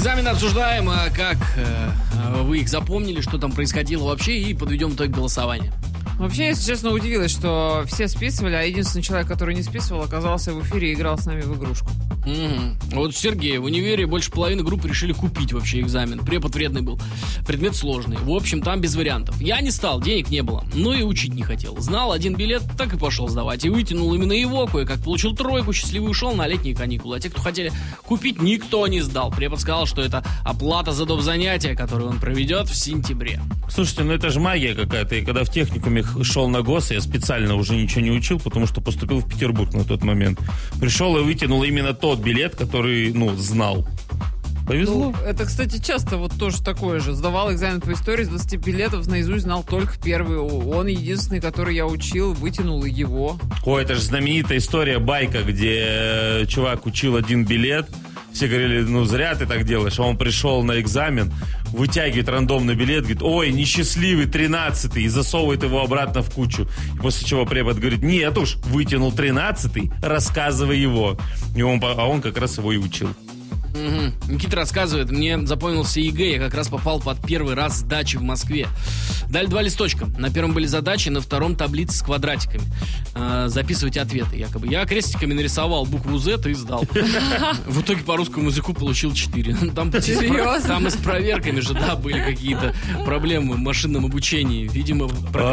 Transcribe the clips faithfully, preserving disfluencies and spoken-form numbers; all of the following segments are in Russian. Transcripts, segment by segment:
Экзамены обсуждаем, а как э, вы их запомнили, что там происходило вообще, и подведем итог голосования. Вообще, если честно, удивилась, что все списывали, а единственный человек, который не списывал, оказался в эфире и играл с нами в игрушку. Угу. Вот Сергей, в универе больше половины группы решили купить вообще экзамен. Препод вредный был, предмет сложный. В общем, там без вариантов. Я не стал, денег не было, но и учить не хотел. Знал один билет, так и пошел сдавать. И вытянул именно его, кое-как получил тройку, счастливый ушел на летние каникулы. А те, кто хотели купить, никто не сдал. Препод сказал, что это оплата за доп. Занятия, которое он проведет в сентябре. Слушайте, ну это же магия какая-то. И когда в техникуме шел на гос, я специально уже ничего не учил, потому что поступил в Петербург на тот момент. Пришел и вытянул именно тот билет, который, ну, знал. Повезло. Ну, это, кстати, часто вот тоже такое же. Сдавал экзамен по истории, с двадцати билетов наизусть знал только первый. Он единственный, который я учил, вытянул его. Ой, это же знаменитая история, байка, где чувак учил один билет. Все говорили, ну зря ты так делаешь. А он пришел на экзамен, вытягивает рандомный билет, говорит, ой, несчастливый, тринадцатый, и засовывает его обратно в кучу. И после чего препод говорит, нет уж, вытянул тринадцатый, рассказывай его. И он, а он как раз его и учил. Угу. Никита рассказывает, мне запомнился ЕГЭ, я как раз попал под первый раз сдачи в Москве. Дали два листочка. На первом были задачи, на втором таблицы с квадратиками. Э, записывайте ответы, якобы. Я крестиками нарисовал букву Z и сдал. В итоге по русскому языку получил четыре. Там и с проверками же, да, были какие-то проблемы в машинном обучении. Видимо,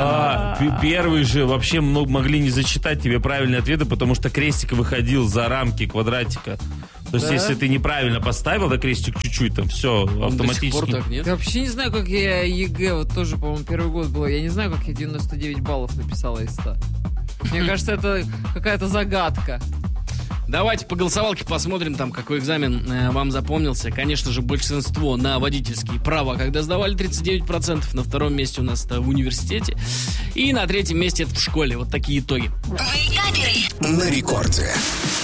первый же вообще могли не зачитать тебе правильные ответы, потому что крестик выходил за рамки квадратика. То есть, да? Если ты неправильно поставил, да, крестик чуть-чуть, там все автоматически. Так, нет? Я вообще не знаю, как я ЕГЭ, вот тоже, по-моему, первый год было. Я не знаю, как я девяносто девять баллов написала из ста. Мне кажется, это какая-то загадка. Давайте по голосовалке посмотрим, там, какой экзамен э, вам запомнился. Конечно же, большинство на водительские права, когда сдавали тридцать девять процентов. На втором месте у нас это в университете. И на третьем месте это в школе. Вот такие итоги. На рекорде.